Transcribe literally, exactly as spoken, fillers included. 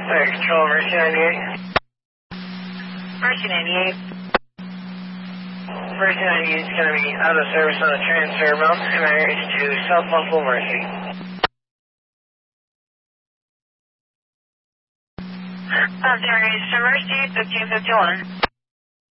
Fire Control, Mercy ninety-eight. Mercy ninety-eight. Mercy ninety-eight is going to be out of service on a transfer. Mountain Samaris to South Buffalo, Mercy. Mountain Samaris to Mercy, fifteen fifty-one.